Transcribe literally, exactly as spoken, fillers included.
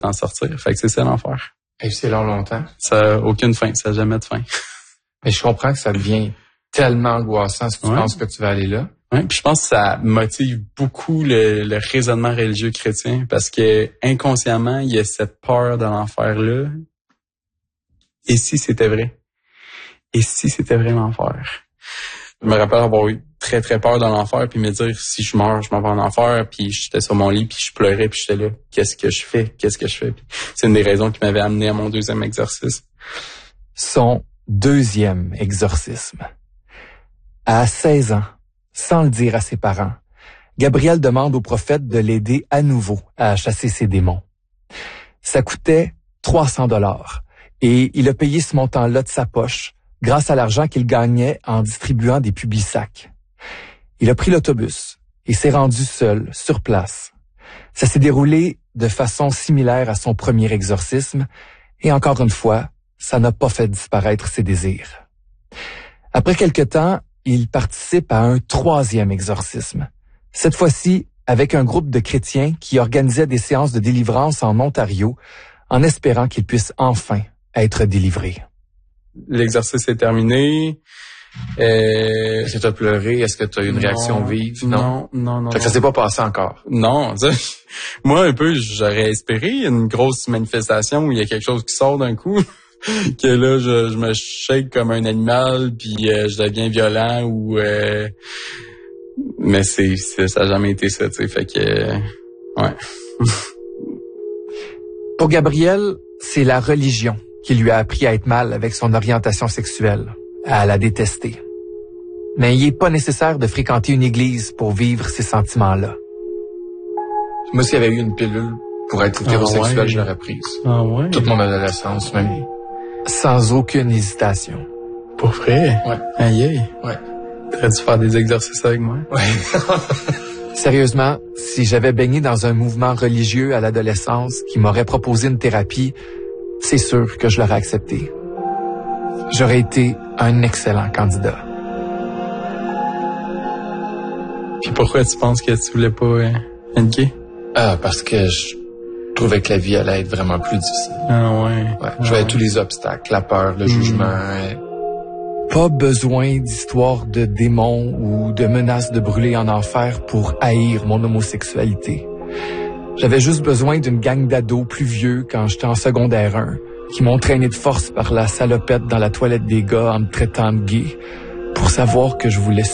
d'en sortir. Fait que c'est ça l'enfer. Et c'est long longtemps. Ça a aucune fin, ça n'a jamais de fin. Mais je comprends que ça devient tellement angoissant si tu ouais. penses que tu vas aller là. Ouais, puis je pense que ça motive beaucoup le, le raisonnement religieux chrétien parce que inconsciemment, il y a cette peur de l'enfer-là. Et si c'était vrai? Et si c'était vrai l'enfer? Je me rappelle avoir eu très, très peur de l'enfer puis me dire, si je meurs, je m'en vais en enfer. Puis j'étais sur mon lit puis je pleurais puis j'étais là. Qu'est-ce que je fais? Qu'est-ce que je fais? Puis c'est une des raisons qui m'avait amené à mon deuxième exorcisme. Son deuxième exorcisme. À seize ans, sans le dire à ses parents, Gabriel demande au prophète de l'aider à nouveau à chasser ses démons. Ça coûtait trois cents dollars et il a payé ce montant-là de sa poche grâce à l'argent qu'il gagnait en distribuant des Publisac. Il a pris l'autobus et s'est rendu seul, sur place. Ça s'est déroulé de façon similaire à son premier exorcisme et encore une fois, ça n'a pas fait disparaître ses désirs. Après quelque temps, il participe à un troisième exorcisme. Cette fois-ci, avec un groupe de chrétiens qui organisait des séances de délivrance en Ontario, en espérant qu'il puisse enfin être délivré. L'exercice est terminé. Euh... Est-ce que tu as pleuré? Est-ce que tu as eu une non, réaction vive? Non, non, non. Fait que ça s'est pas passé encore? Non. Moi, un peu, j'aurais espéré une grosse manifestation où il y a quelque chose qui sort d'un coup. Que là, je, je me shake comme un animal, puis euh, je deviens violent, ou... Euh... Mais c'est, c'est ça n'a jamais été ça, tu sais, fait que... Euh... Ouais. Pour Gabriel, c'est la religion qui lui a appris à être mal avec son orientation sexuelle, à la détester. Mais il n'est pas nécessaire de fréquenter une église pour vivre ces sentiments-là. Moi, s'il y avait eu une pilule pour être hétérosexuel, ah ouais. je l'aurais prise. Ah ouais? Toute mon adolescence, même. Sans aucune hésitation. Pour vrai? Ouais. Aïe, aïe. Ouais. T'aurais-tu faire des exercices avec moi? Ouais. Sérieusement, si j'avais baigné dans un mouvement religieux à l'adolescence qui m'aurait proposé une thérapie, c'est sûr que je l'aurais accepté. J'aurais été un excellent candidat. Puis pourquoi tu penses que tu voulais pas euh, être gay? Ah, parce que je trouvais que la vie allait être vraiment plus difficile. Ah ouais. Ouais. Ah je voyais ouais. tous les obstacles, la peur, le mmh. jugement. Euh... Pas besoin d'histoires de démons ou de menaces de brûler en enfer pour haïr mon homosexualité. J'avais juste besoin d'une gang d'ados plus vieux quand j'étais en secondaire un, qui m'ont traîné de force par la salopette dans la toilette des gars en me traitant de gay, pour savoir que je voulais